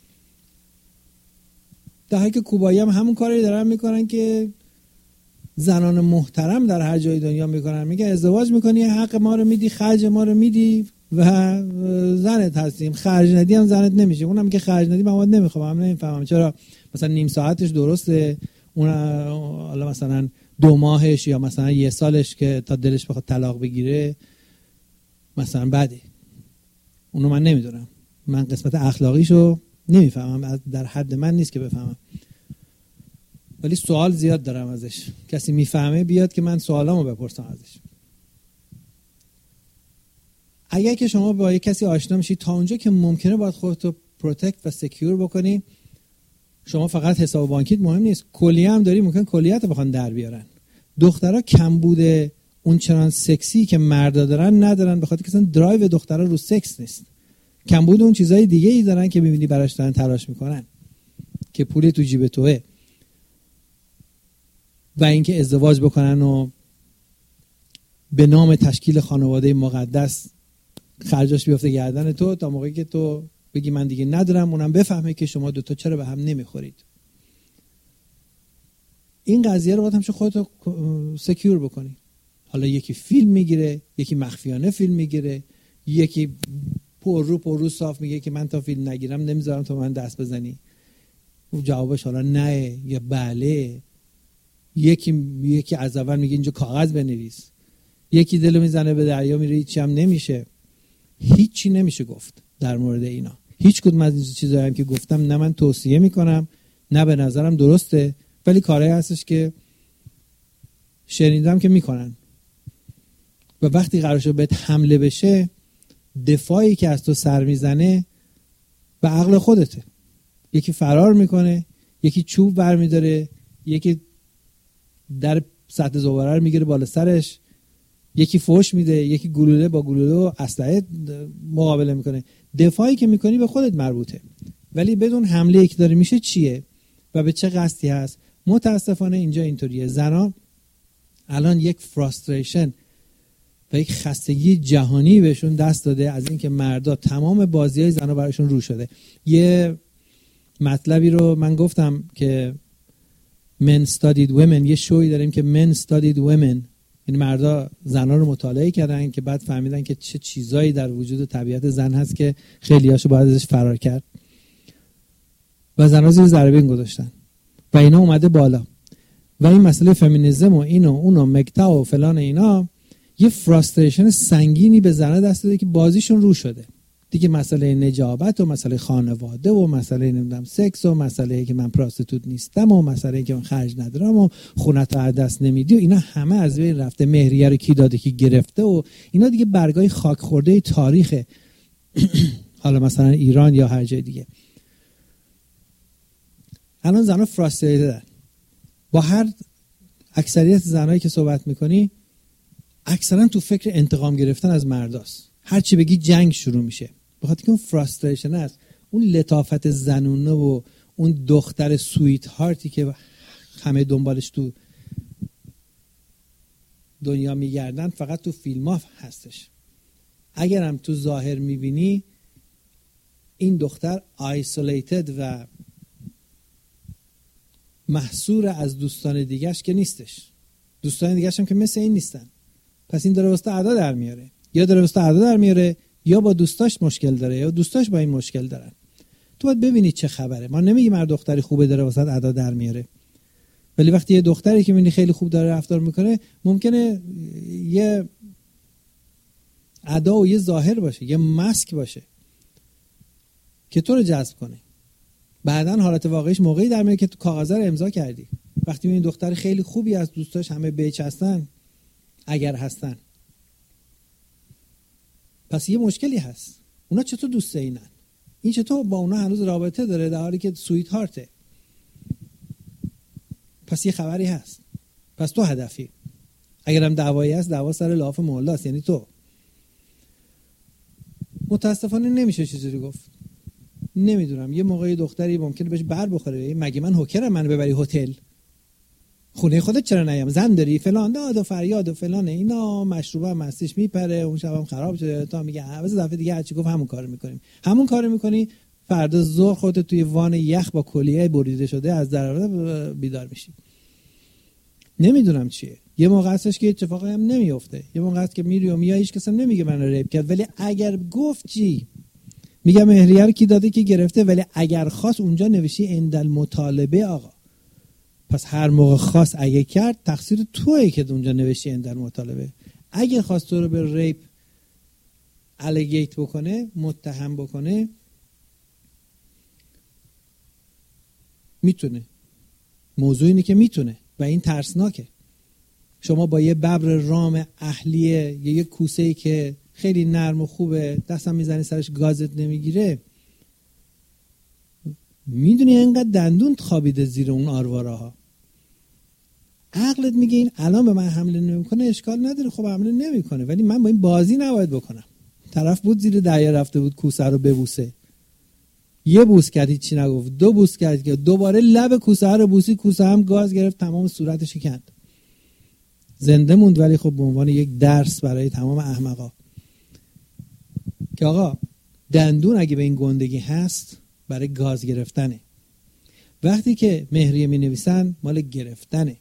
Speaker 1: در حالی که کوبایی هم همون کاری دارن میکنن که زنان محترم در هر جای دنیا میکنن. میگه ازدواج میکنی، حق ما رو میدی، خرج ما رو میدی و زنت هستیم، خرج ندی هم زنت نمیشه. اونم میگه خرج ندی من نمیخوام. من نمیفهمم چرا مثلا نیم ساعتش درسته، اون حالا مثلا دو ماهش یا مثلا یه سالش که تا دلش بخواد طلاق بگیره مثلا بده. اونو من نمیدونم، من قسمت اخلاقیشو نمیفهمم، در حد من نیست که بفهمم، ولی سوال زیاد دارم ازش. کسی میفهمه بیاد که من سوالامو بپرسم ازش. اگر که شما با یک کسی آشنا میشید، تا اونجا که ممکنه باید خودتو پروتکت و سکیور بکنی. شما فقط حساب بانکیت مهم نیست، کلیه هم داری، ممکن کلیت رو بخوان در بیارن. دخترها کم بوده اون چنان سکسی که مردا دارن ندارن، به خاطر که اصلا درایو دخترها رو سکس نیست. کم بوده اون چیزای دیگه ای دارن که میبینی براش دارن تلاش میکنن که پول تو جیب توه، و اینکه ازدواج بکنن و به نام تشکیل خانواده مقدس خرجاش بیفته گردن تو، تا موقعی که تو بگی من دیگه ندارم، اونم بفهمه که شما دوتا چرا به هم نمیخورید. این قضیه رو باید همشه خودتو سکیور بکنی. حالا یکی فیلم میگیره، یکی مخفیانه فیلم میگیره، یکی پر رو پر رو صاف میگه که من تا فیلم نگیرم نمیذارم تو من دست بزنی. جوابش حالا نه یا بله. یکی یکی از اول میگه اینجا کاغذ بنویس، یکی دلو میزنه به دریا میره، هیچی هم نمیشه. هیچی نمیشه گفت در مورد اینا. هیچ کدوم از این چیزایی هم که گفتم نه من توصیه میکنم نه به نظرم درسته، ولی کارهایی هستش که شنیدم که میکنن. و وقتی قرار شد بهت حمله بشه، دفاعی که از تو سر میزنه به عقل خودته. یکی فرار میکنه، یکی چوب برمیداره، یکی در سطح زباله رو میگیره بالا سرش، یکی فوش میده، یکی گلوله با گلوله و اسلحه مقابله میکنه. دفاعی که میکنی به خودت مربوطه، ولی بدون حمله که داره میشه چیه و به چه قصدی هست. متاسفانه اینجا اینطوریه. زنان الان یک فراستریشن و یک خستگی جهانی بهشون دست داده از اینکه مردا تمام بازی‌های زنا براشون رو شده. یه مطلبی رو من گفتم که Men Studied Women، یه شوی داریم که Men Studied Women، این مردا زنها رو مطالعه کردن که بعد فهمیدن که چه چیزایی در وجود طبیعت زن هست که خیلیاشو باید ازش فرار کرد و زنها زیر ذره بین گذاشتن و اینا اومده بالا. و این مسئله فمینیسم و اینو اونو مکتا و فلان اینا یه فراستریشن سنگینی به زنها دست داده که بازیشون رو شده دیگه. مسئله نجابت و مسئله خانواده و مسئله نمیدونم سکس و مسئله که من پراستیتوت نیستم و مسئله که من خرج ندارم و خونت رو از دست نمیدی و اینا همه از بین رفته. مهریه رو کی داده کی گرفته و اینا دیگه برگای خاک خورده تاریخه. حالا مثلا ایران یا هر جای دیگه الان زنها فراستریتدن. با هر اکثریت زنایی که صحبت میکنی اکثرا تو فکر انتقام گرفتن از مرداست. هر چی بگی جنگ شروع میشه، بخاطر که اون فراستریشن است، اون لطافت زنونه و اون دختر سویت هارتی که همه دنبالش تو دنیا میگردن فقط تو فیلم ها هستش. اگرم تو ظاهر میبینی این دختر آیسولیتد و محصور از دوستان دیگهش که نیستش. دوستان دیگهش هم که مثل این نیستن. پس این داره واسه اعدا در میاره، یا داره واسه اعدا در میاره یا با دوستاش مشکل داره یا دوستاش با این مشکل دارن. تو باید ببینی چه خبره. ما نمیگیم هر دختری خوبه داره واسه اعدا در میاره، ولی وقتی یه دختری که میبینی خیلی خوب داره رفتار میکنه ممکنه یه ادا و یه ظاهر باشه، یه ماسک باشه که تو رو جذب کنه. بعدن حالت واقعیش موقعی در میاد که تو کاغذ رو امضا کردی. وقتی این دختر خیلی خوبی از دوستاش همه بیچ هستن، اگر هستن، پس یه مشکلی هست. اونا چطور دوست اینن؟ این چطور با اونا هنوز رابطه داره در حالی که سویت هارته؟ پس یه خبری هست. پس تو هدفی. اگرم دعوایی هست، دعوا سر لاف مولاست، یعنی تو. متاسفانه نمیشه چیزی گفت. نمیدونم، یه موقعی دختری ممکنه بهش بر بخوره، مگه من هوکرم منو ببری هتل؟ خونه خودت چرا نیام؟ زن داری فلان، داد و فریاد و فلان اینا، مشروبه مستش میپره، اون شبم خراب شده، تا میگه عوض دفعه دیگه هرچی گفت همون کارو میکنیم. همون کارو میکنی، فردا ظهر خودت توی وان یخ با کلیه بریده شده از در بیدار میشی. نمیدونم چیه. یه موقع هستش که اتفاقی هم نمیفته، یه موقع هست که میری و میای هیچ کس هم نمیگه من ریپ کرد، ولی اگر گفت چی؟ میگم مهریه رو کی داده کی گرفته، ولی اگر خواست اونجا نوشی اندل مطالبه آقا. پس هر موقع خواست اگه کرد تقصیر توئه که اونجا نوشی اندل مطالبه. اگه خواست تو رو به ریپ الیگیت بکنه، متهم بکنه، میتونه. موضوع اینه که میتونه و این ترسناکه. شما با یه ببر رام اهلیه یا یه کوسه‌ای که خیلی نرم و خوبه دستم میزنی سرش گازت نمیگیره، میدونی اینقدر دندون خوابیده زیر اون آرواره ها. عقلت میگه این الان به من حمله نمیکنه اشکال نداره، خب حمله نمیکنه، ولی من با این بازی نباید بکنم. طرف بود زیر دریا رفته بود کوسه رو ببوسه، یه بوس کرد هیچی نگفت، دو بوس کرد که دوباره لب کوسه رو بوسی، کوسه هم گاز گرفت تمام صورتش کند، زنده موند. ولی خب به عنوان یک درس برای تمام احمقا که آقا دندون اگه به این گندگی هست برای گاز گرفتنه. وقتی که مهریه می نویسن مال گرفتنه.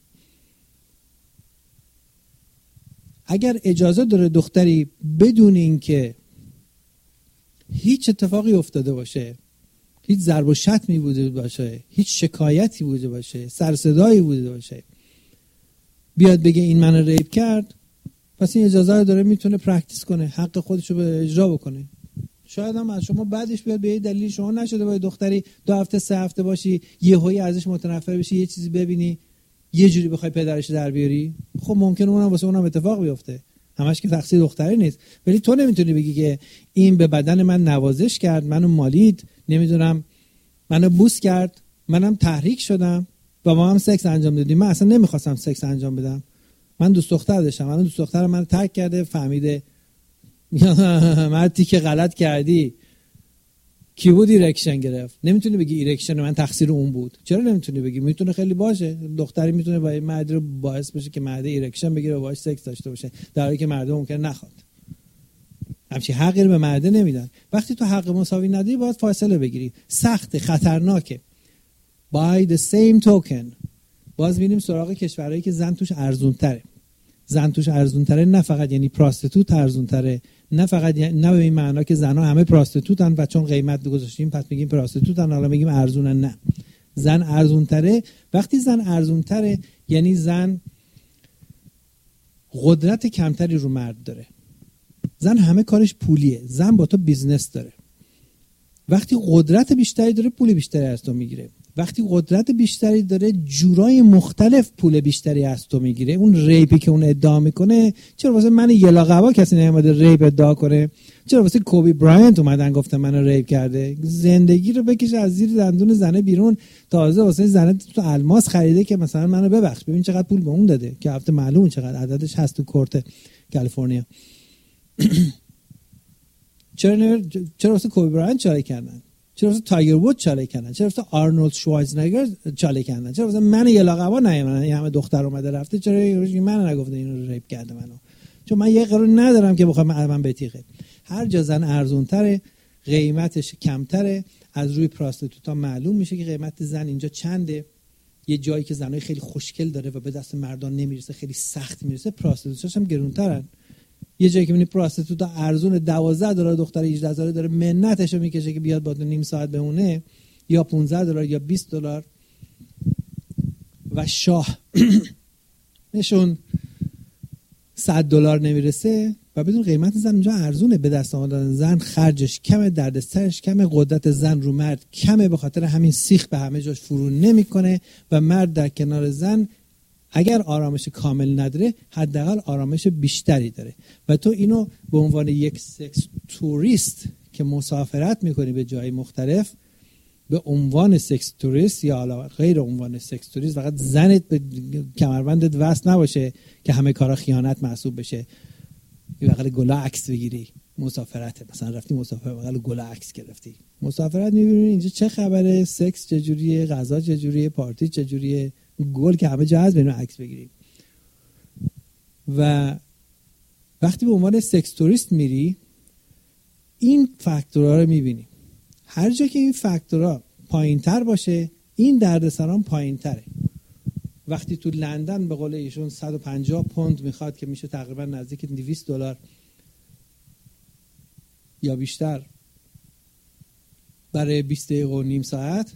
Speaker 1: اگر اجازه داره دختری بدون این که هیچ اتفاقی افتاده باشه، هیچ ضرب و شتمی بوده باشه، هیچ شکایتی بوده باشه، سر صدایی بوده باشه، بیاد بگه این منو ریپ کرد، پس این اجازه رو داره، میتونه پرکتیس کنه، حق خودشو به اجرا بکنه. شاید هم از شما بعدش بیاد به یه دلیل شما نشده باید دختری دو هفته سه هفته باشی یهویی ازش متنفر بشی، یه چیزی ببینی یه جوری بخوای پدرش در بیاری، خب ممکنه اونم واسه اونم اتفاق بیفته. همش که تقصیر دختری نیست، ولی تو نمیتونی بگی که این به بدن من نوازش کرد، منو مالید، نمیدونم منو بوس کرد، منم تحریک شدم و ما هم سکس انجام دادیم. من اصلا نمیخواستم سکس انجام بدم، من دوست دختر داشتم، من دوست دختر منو ترک کرده، فهمیده مردی که غلط کردی کی بود ایرکشن گرفت؟ نمیتونی بگی ایرکشن من تقصیر اون بود. چرا نمیتونی بگی؟ میتونه خیلی باشه، دختری میتونه با مرد رو باعث بشه که مرد ایرکشن بگیره و باهاش سکس داشته باشه، در حالی که مرد ممکن نخواد. همچین حقی رو به مرد نمیدن. وقتی تو حق مساوی نداری باید فاصله بگیری. سخت، خطرناکه. by the same token باز میریم سراغ کشورهایی که زن توش ارزون تره. زن توش ارزون تره نه فقط یعنی پراستیتوت ارزون تره، نه فقط یعنی نه به این معنا که زنها همه پراستیتوتن و چون قیمت گذاشتیم پس میگیم پراستیتوتن حالا میگیم ارزونن. نه، زن ارزون تره. وقتی زن ارزون تره یعنی زن قدرت کمتری رو مرد داره. زن همه کارش پولیه، زن با تو بیزنس داره. وقتی قدرت بیشتری داره پول بیشتری از تو میگیره. وقتی قدرت بیشتری داره جورای مختلف پول بیشتری از تو میگیره. اون ریپی که اون ادعا میکنه، چرا واسه من یلاقبا کسی نمیاد ریپ ادعا کنه؟ چرا واسه کوبی براینت اومدن گفتن منو ریپ کرده؟ زندگی رو بکشه از زیر دندون زنه بیرون. تازه واسه زنه تو الماس خریده که مثلا منو ببخش، ببین چقدر پول به اون داده که هفته معلومه چقدر عددش هست تو کورت کالیفرنیا. چرا چرا واسه کوبی براینت چاره کردن؟ چرا واسه تایگر وود چاله کردن؟ چرا واسه آرنولد شوارزنگر چاله کردن؟ چرا واسه من یلاقبا نیومدن؟ این همه دختر اومده رفته، چرا من نگفتن اینو ریپ کرده منو؟ چون من یه قرار ندارم که بخوام من بتیقه. هر جا زن ارزون تره، قیمتش کمتره. از روی پراستیتوتا معلوم میشه که قیمت زن اینجا چنده. یه جایی که زنای خیلی خوشگل داره و به دست مردان نمیرسه، خیلی سخت میرسه، پراستیتوتاش هم گرونترن. یه جایی که میبینی پراستیتوت ارزون دوازده دلار دختر هجده هزار داره منتشو میکشه که بیاد با تو نیم ساعت بمونه، یا پانزده دلار یا بیست دلار. و شاه نشون صد دلار نمیرسه و بدون قیمت زن اونجا ارزونه. به دست آمدن زن خرجش کمه، دردسرش کمه، قدرت زن رو مرد کمه، به خاطر همین سیخ به همه جاش فرو نمیکنه و مرد در کنار زن اگر آرامش کامل نداره حداقل آرامش بیشتری داره. و تو اینو به عنوان یک سکس توریست که مسافرت میکنی به جای مختلف، به عنوان سکس توریست یا حالا غیر عنوان سکس توریست، فقط زنت به کمربندت وصل نباشه که همه کارا خیانت محسوب بشه. یه بغل گلا عکس بگیری، مسافرت مثلا رفتی مسافرت بغل گلا عکس گرفتی، مسافرت میبینی اینجا چه خبره، سکس چجوریه، غذا چجوریه، پارتی چجوریه، گل که همه جا هست بریم عکس بگیریم. و وقتی به عنوان سکس توریست میری این فاکتورها رو میبینی. هر جا که این فاکتورها پایین‌تر باشه این دردسران پایین‌تره. وقتی تو لندن به قول ایشون صد و پنجاه پوند میخواد که میشه تقریبا نزدیک دویست دلار یا بیشتر برای بیست دقیقه و نیم ساعت،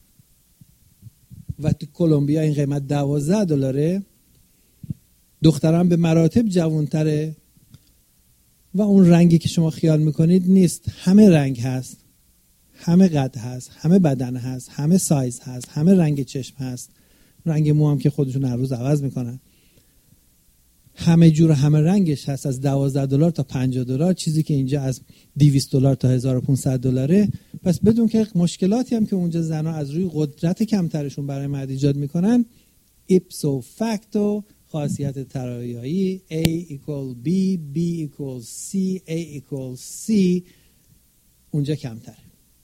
Speaker 1: و تو کلمبیا این قیمت دوازده دلاره، دختران به مراتب جوانتره و اون رنگی که شما خیال میکنید نیست. همه رنگ هست، همه قد هست، همه بدن هست، همه سایز هست، همه رنگ چشم هست، رنگ مو هم که خودشون هر روز عوض میکنن، همه جور همه رنگش هست، از دوازده دلار تا پنجاه دلار، چیزی که اینجا از دویست دلار تا هزار و پانصد دلاره. پس بدون که مشکلاتی هم که اونجا زنها از روی قدرت کمترشون برای مرد ایجاد میکنن، ایپسو فاکتو خاصیت ترایایی A equal B, B equal C, A equal C اونجا کمتره.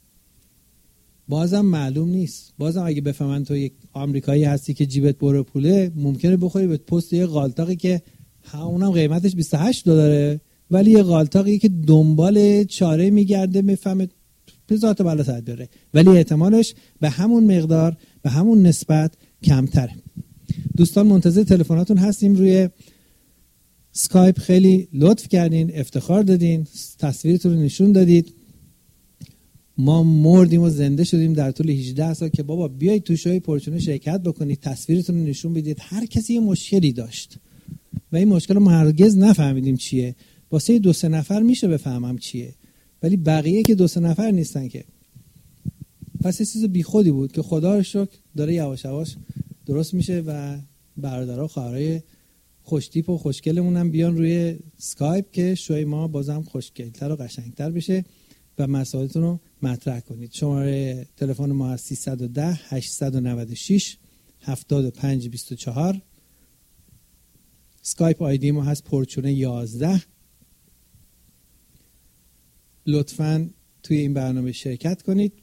Speaker 1: بازم معلوم نیست. بازم اگه بفهمن تو یک آمریکایی هستی که جیبت پر پوله، ممکنه بخوری به پست یه قالتاقی که اونم قیمتش بیست و هشت دلاره، ولی یه قالتاقی که دنبال چاره میگرده میفهمه بذات بالا سر داره، ولی احتمالش به همون مقدار به همون نسبت کمتره. دوستان منتظر تلفناتون هستیم. روی اسکایپ خیلی لطف کردین، افتخار دادین، تصویرتون رو نشون دادید. ما مردیم و زنده شدیم در طول هجده سال که بابا بیایید تو شوی پرچونه شرکت بکنید، تصویرتون رو نشون بدید. هر کسی یه مشکلی داشت و این مشکل رو ما هرگز نفهمیدیم چیه. واسه دو سه نفر میشه بفهمم چیه، ولی بقیه که دو سه نفر نیستن که. پس یه چیز بیخودی بود که خدا رو شکر داره یواش یواش درست میشه و برادرها خواهرای خوشتیپ و خوشگلمون هم بیان روی اسکایپ که شوی ما بازم خوشگل‌تر و قشنگتر بشه و مسائلتون رو مطرح کنید. شماره تلفن ما هست سیصد و ده هشتصد و نود و شش هفتاد و پنج بیست و چهار. اسکایپ آیدی ما هست پرچونه یازده. لطفاً توی این برنامه شرکت کنید.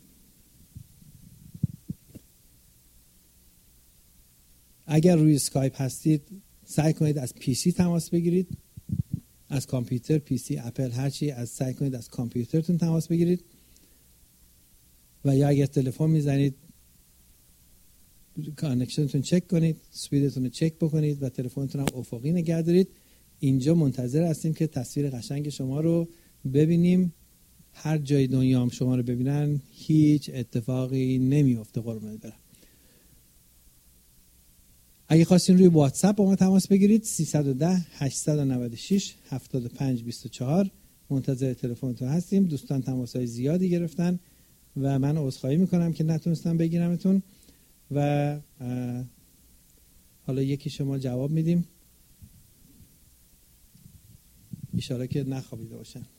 Speaker 1: اگر روی اسکایپ هستید سعی کنید از پی سی تماس بگیرید، از کامپیوتر، پی سی، اپل، هرچی، از سعی کنید از کامپیوترتون تماس بگیرید. و یا اگر تلفن میزنید کانکشنتون چک کنید، سپیدتون رو چک بکنید و تلفنتون هم افقی نگه دارید. اینجا منتظر هستیم که تصویر قشنگ شما رو ببینیم. هر جای دنیا هم شما رو ببینن هیچ اتفاقی نمیفته قربونت برم. اگه خواستین روی واتساپ با ما تماس بگیرید سیصد و ده هشتصد و نود و شش هفتاد و پنج بیست و چهار منتظر تلفنتون هستیم. دوستان تماس‌های زیادی گرفتن و من عذرخواهی میکنم که نتونستم بگیرمتون و حالا یکی شما جواب میدیم، اشاره که نخوابیده باشن.